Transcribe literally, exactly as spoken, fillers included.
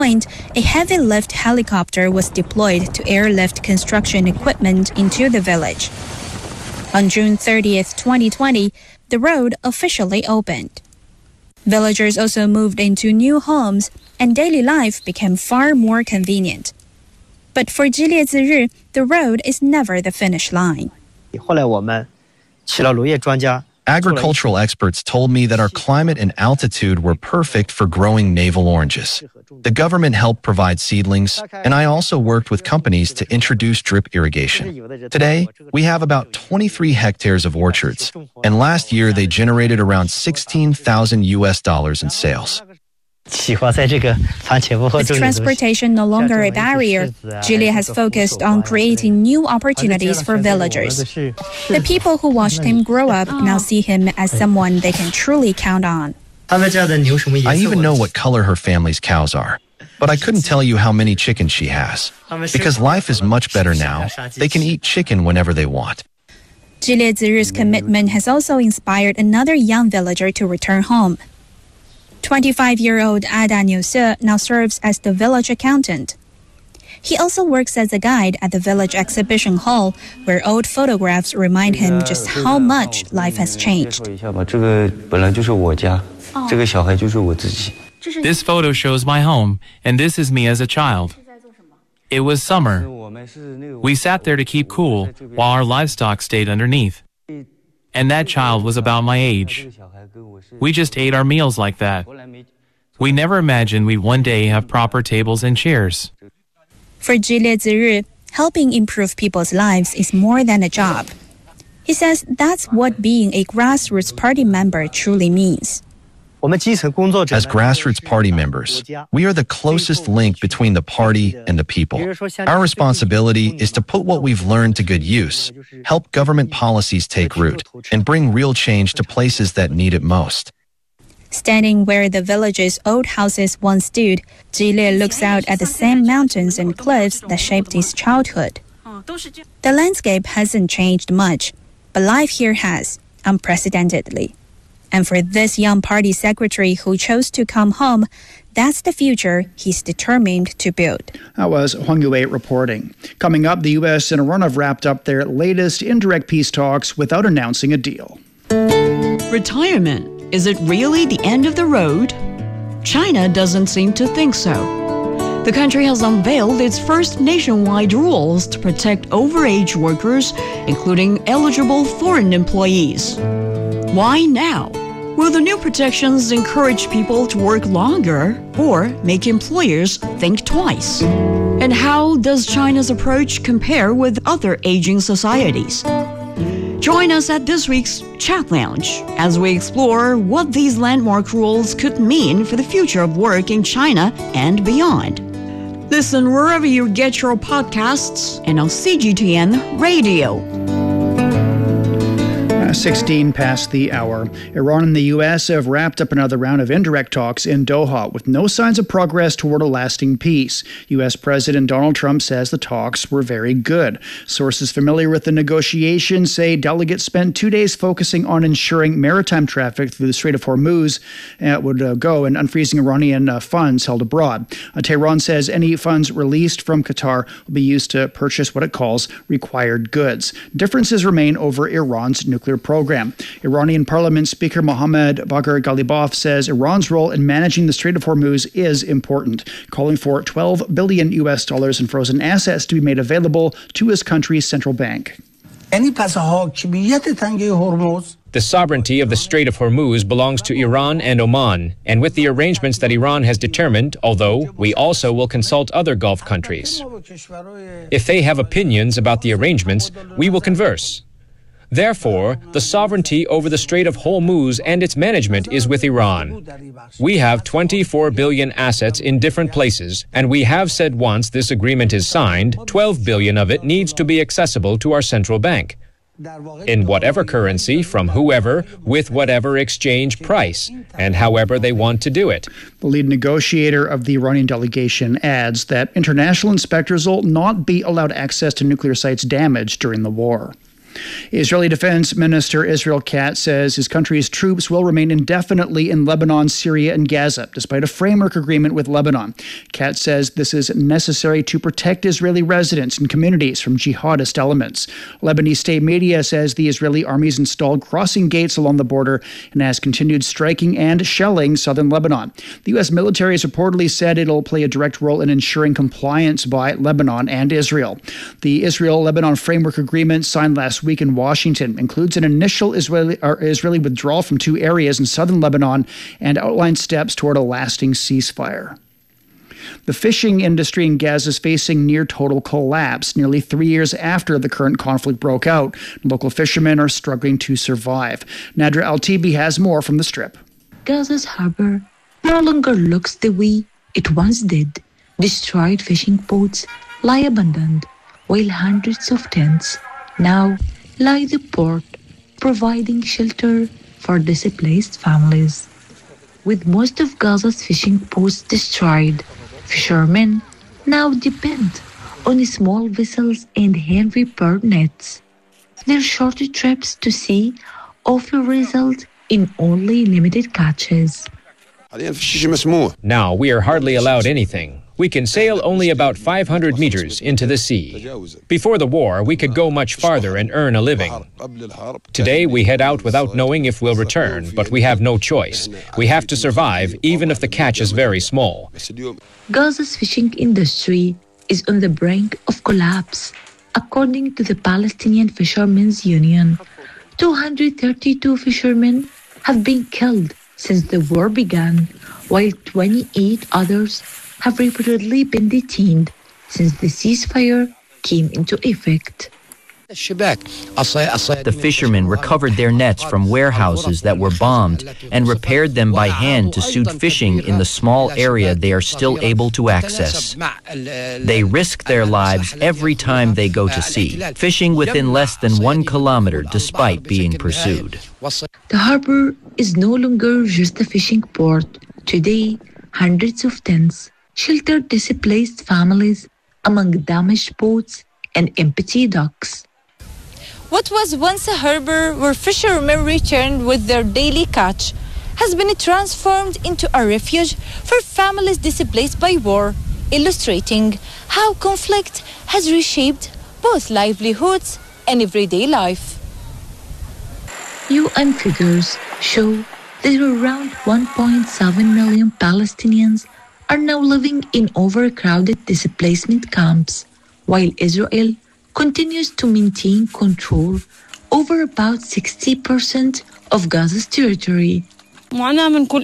point, a heavy lift helicopter was deployed to airlift construction equipment into the village. On June thirtieth, twenty twenty, the road officially opened. Villagers also moved into new homes, and daily life became far more convenient. But for Jiliye Ziri, the road is never the finish line. 后来我们请了农业专家 Agricultural experts told me that our climate and altitude were perfect for growing navel oranges. The government helped provide seedlings, and I also worked with companies to introduce drip irrigation. Today, we have about twenty-three hectares of orchards, and last year they generated around sixteen thousand U S dollars in sales. With transportation no longer a barrier, Jiliye has focused on creating new opportunities for villagers. The people who watched him grow up now see him as someone they can truly count on. I even know what color her family's cows are, but I couldn't tell you how many chickens she has. Because life is much better now, they can eat chicken whenever they want. Jiliye Ziri's commitment has also inspired another young villager to return home. twenty-five-year-old Ada Nyuse now serves as the village accountant. He also works as a guide at the village exhibition hall, where old photographs remind him just how much life has changed. This photo shows my home, and this is me as a child. It was summer. We sat there to keep cool while our livestock stayed underneath. And that child was about my age. We just ate our meals like that. We never imagined we'd one day have proper tables and chairs. For Jiliye Ziri, helping improve people's lives is more than a job. He says that's what being a grassroots party member truly means. As grassroots party members, we are the closest link between the party and the people. Our responsibility is to put what we've learned to good use, help government policies take root, and bring real change to places that need it most. Standing where the village's old houses once stood, Jiliye looks out at the same mountains and cliffs that shaped his childhood. The landscape hasn't changed much, but life here has, unprecedentedly. And for this young party secretary who chose to come home, that's the future he's determined to build. That was Huang Yue reporting. Coming up, the U S and Iran have wrapped up their latest indirect peace talks without announcing a deal. Retirement. Is it really the end of the road? China doesn't seem to think so. The country has unveiled its first nationwide rules to protect overage workers, including eligible foreign employees. Why now? Will the new protections encourage people to work longer or make employers think twice? And how does China's approach compare with other aging societies? Join us at this week's Chat Lounge as we explore what these landmark rules could mean for the future of work in China and beyond. Listen wherever you get your podcasts and on C G T N Radio. sixteen past the hour. Iran and the U S have wrapped up another round of indirect talks in Doha with no signs of progress toward a lasting peace. U S President Donald Trump says the talks were very good. Sources familiar with the negotiations say delegates spent two days focusing on ensuring maritime traffic through the Strait of Hormuz uh, would uh, go and unfreezing Iranian uh, funds held abroad. Uh, Tehran says any funds released from Qatar will be used to purchase what it calls required goods. Differences remain over Iran's nuclear program. Iranian Parliament Speaker Mohammad Bagher Ghalibaf says Iran's role in managing the Strait of Hormuz is important, calling for twelve billion U S dollars in frozen assets to be made available to his country's central bank. The sovereignty of the Strait of Hormuz belongs to Iran and Oman, and with the arrangements that Iran has determined, although we also will consult other Gulf countries. If they have opinions about the arrangements, we will converse. Therefore, the sovereignty over the Strait of Hormuz and its management is with Iran. We have twenty-four billion assets in different places, and we have said once this agreement is signed, twelve billion of it needs to be accessible to our central bank. In whatever currency, from whoever, with whatever exchange price, and however they want to do it. The lead negotiator of the Iranian delegation adds that international inspectors will not be allowed access to nuclear sites damaged during the war. Israeli Defense Minister Israel Katz says his country's troops will remain indefinitely in Lebanon, Syria, and Gaza, despite a framework agreement with Lebanon. Katz says this is necessary to protect Israeli residents and communities from jihadist elements. Lebanese state media says the Israeli army's installed crossing gates along the border and has continued striking and shelling southern Lebanon. The U S military has reportedly said it'll play a direct role in ensuring compliance by Lebanon and Israel. The Israel-Lebanon framework agreement signed last week in Washington includes an initial Israeli, or Israeli withdrawal from two areas in southern Lebanon and outlines steps toward a lasting ceasefire. The fishing industry in Gaza is facing near total collapse nearly three years after the current conflict broke out. Local fishermen are struggling to survive. Nadra Al-Tibi has more from the Strip. Gaza's harbor no longer looks the way it once did. Destroyed fishing boats lie abandoned, while hundreds of tents now lie the port, providing shelter for displaced families. With most of Gaza's fishing boats destroyed, fishermen now depend on small vessels and hand-repaired nets. Their short trips to sea often result in only limited catches. Now we are hardly allowed anything. We can sail only about five hundred meters into the sea. Before the war, we could go much farther and earn a living. Today, we head out without knowing if we'll return, but we have no choice. We have to survive, even if the catch is very small. Gaza's fishing industry is on the brink of collapse. According to the Palestinian Fishermen's Union, two hundred thirty-two fishermen have been killed since the war began, while twenty-eight others have reportedly been detained since the ceasefire came into effect. The fishermen recovered their nets from warehouses that were bombed and repaired them by hand to suit fishing in the small area they are still able to access. They risk their lives every time they go to sea, fishing within less than one kilometer despite being pursued. The harbor is no longer just a fishing port. Today, hundreds of tents shelter displaced families among damaged boats and empty docks. What was once a harbor where fishermen returned with their daily catch has been transformed into a refuge for families displaced by war, illustrating how conflict has reshaped both livelihoods and everyday life. U N figures show that around one point seven million Palestinians are now living in overcrowded displacement camps, while Israel continues to maintain control over about sixty percent of Gaza's territory.